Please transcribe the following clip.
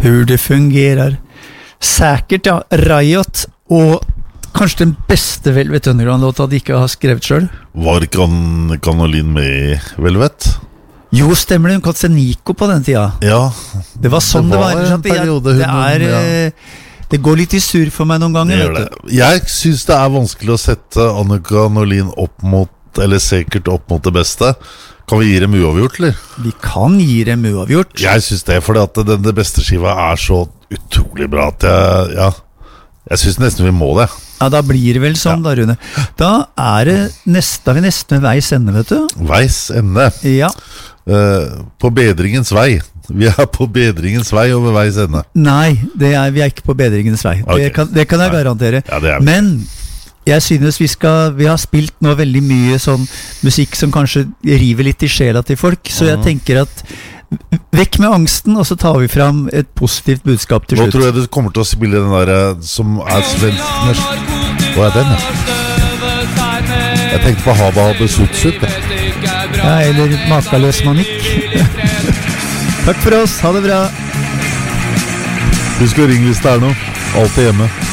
hur det fungerar. Säkert, ja. Riot og kanskje den beste Velvet Underground-låta de ikke har skrevet selv. Var Kanolin med I Velvet? Jo, stemmer det, hun kalte seg Nico på den tida. Ja. Det var sånn det var. En periode, det går litt I sur for meg noen ganger, vet du. Jeg synes det vanskelig å sette Annika Norlin opp mot, eller sikkert opp mot det beste. Kan vi gi dem uavgjort, eller? Vi kan gi dem uavgjort. Jeg synes det, fordi at det beste skiva så utrolig bra at jeg synes nesten vi må det. Ja, da blir det vel sånn da, Rune. Da vi nesten ved veis ende, vet du. Veis ende? Ja. På bedringens vei. Vi på bedringens vei og ved veis ende. Nei, vi ikke på bedringens vei. Okay. Det kan jeg garantere. Ja, det vi. Men jeg synes vi har spilt nå veldig mye sånn musikk som kanskje river litt I sjela til folk, så jeg tenker at vekk med angsten, og så tar vi fram et positivt budskap til slutt. Nå tror jeg du kommer til å spille den der som svensk. Hva den, Jeg tenkte på Haba Besutsut. Ja, eller Makaløs Manikk. Takk for oss, ha det bra. Husk å ringe hvis det noe. Alltid hjemme.